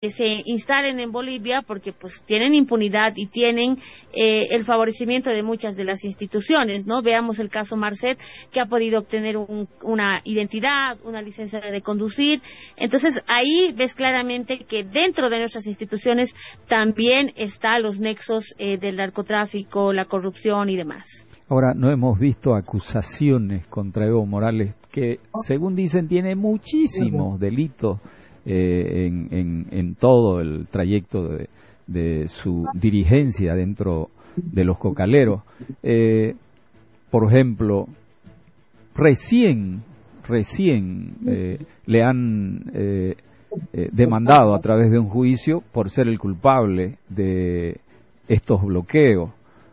se instalen en Bolivia porque pues tienen impunidad y tienen el favorecimiento de muchas de las instituciones, ¿no? Veamos el caso Marcet, que ha podido obtener una identidad, una licencia de conducir. Entonces ahí ves claramente que dentro de nuestras instituciones también están los nexos del narcotráfico, la corrupción y demás. Ahora, no hemos visto acusaciones contra Evo Morales, que según dicen tiene muchísimos delitos en todo el trayecto de su dirigencia dentro de los cocaleros. Por ejemplo, recién le han demandado a través de un juicio por ser el culpable de estos bloqueos.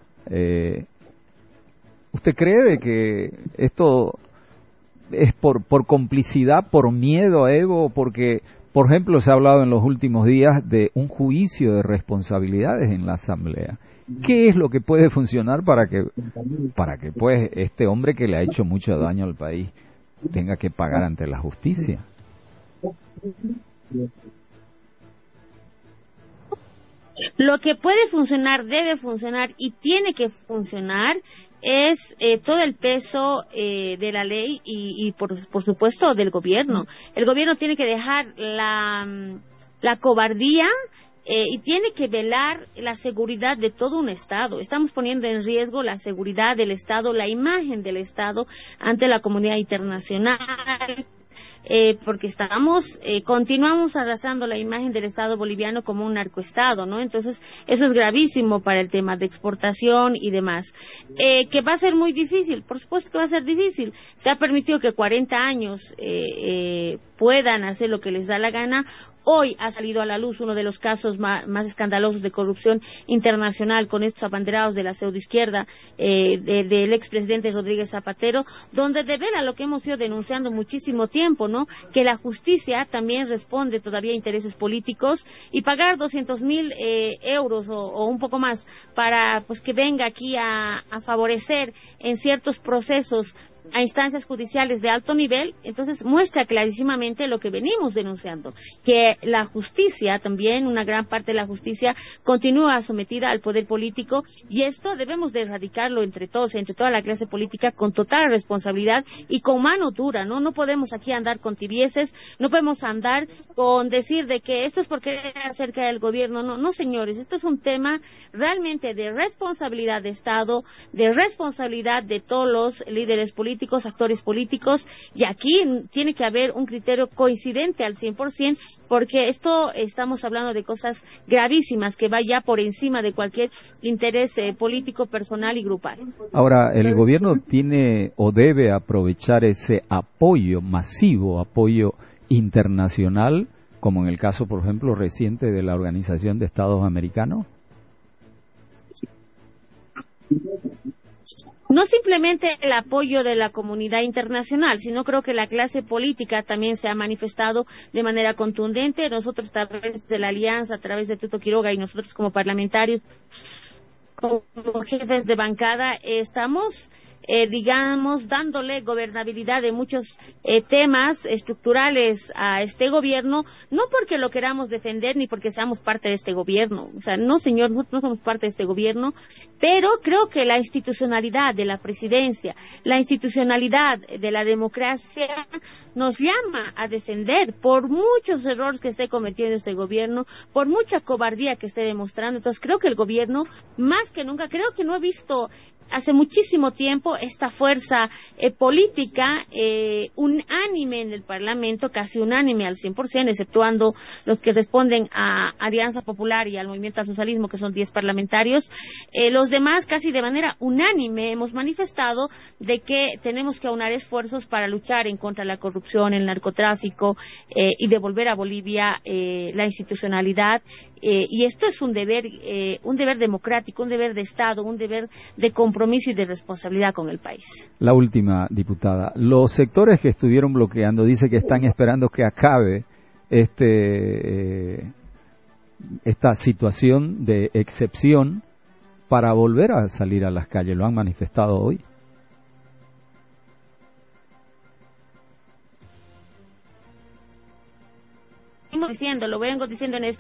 ¿Usted cree de que esto es por complicidad, por miedo a Evo? Porque, por ejemplo, se ha hablado en los últimos días de un juicio de responsabilidades en la Asamblea. ¿Qué es lo que puede funcionar para que pues este hombre que le ha hecho mucho daño al país tenga que pagar ante la justicia? Lo que puede funcionar, debe funcionar y tiene que funcionar es todo el peso de la ley y por supuesto del gobierno. El gobierno tiene que dejar la cobardía y tiene que velar la seguridad de todo un Estado. Estamos poniendo en riesgo la seguridad del Estado, la imagen del Estado ante la comunidad internacional. Porque continuamos arrastrando la imagen del Estado boliviano como un narcoestado, ¿no? Entonces, eso es gravísimo para el tema de exportación y demás. Que va a ser muy difícil, por supuesto que va a ser difícil. Se ha permitido que 40 años puedan hacer lo que les da la gana. Hoy ha salido a la luz uno de los casos más escandalosos de corrupción internacional con estos abanderados de la pseudoizquierda del expresidente Rodríguez Zapatero, donde devela lo que hemos ido denunciando muchísimo tiempo, ¿no? Que la justicia también responde todavía a intereses políticos y pagar 200.000 euros o un poco más para pues que venga aquí a favorecer en ciertos procesos a instancias judiciales de alto nivel, entonces muestra clarísimamente lo que venimos denunciando, que la justicia también, una gran parte de la justicia continúa sometida al poder político y esto debemos de erradicarlo entre todos, entre toda la clase política con total responsabilidad y con mano dura, ¿no? No podemos aquí andar con tibieces, no podemos andar con decir de que esto es porque acerca del gobierno, no señores, esto es un tema realmente de responsabilidad de Estado, de responsabilidad de todos los líderes políticos, actores políticos, y aquí tiene que haber un criterio coincidente al 100%, porque estamos hablando de cosas gravísimas que va ya por encima de cualquier interés político, personal y grupal. Ahora, el gobierno tiene o debe aprovechar ese apoyo masivo, apoyo internacional, como en el caso, por ejemplo, reciente de la Organización de Estados Americanos. No simplemente el apoyo de la comunidad internacional, sino creo que la clase política también se ha manifestado de manera contundente. Nosotros a través de la alianza, a través de Tuto Quiroga y nosotros como parlamentarios, como jefes de bancada, estamos dándole gobernabilidad de muchos temas estructurales a este gobierno, no porque lo queramos defender ni porque seamos parte de este gobierno. O sea, no señor, nosotros no somos parte de este gobierno, pero creo que la institucionalidad de la presidencia, la institucionalidad de la democracia nos llama a defender por muchos errores que esté cometiendo este gobierno, por mucha cobardía que esté demostrando. Entonces creo que el gobierno, más que nunca, creo que no he visto hace muchísimo tiempo esta fuerza política unánime en el Parlamento, casi unánime al 100%, exceptuando los que responden a Alianza Popular y al Movimiento al Socialismo, que son 10 parlamentarios. Los demás, casi de manera unánime, hemos manifestado de que tenemos que aunar esfuerzos para luchar en contra de la corrupción, el narcotráfico y devolver a Bolivia la institucionalidad. Y esto es un deber democrático, un deber de Estado, un deber de compromiso y de responsabilidad con el país. La última, diputada. Los sectores que estuvieron bloqueando dice que están esperando que acabe esta situación de excepción para volver a salir a las calles. ¿Lo han manifestado hoy? Lo vengo diciendo en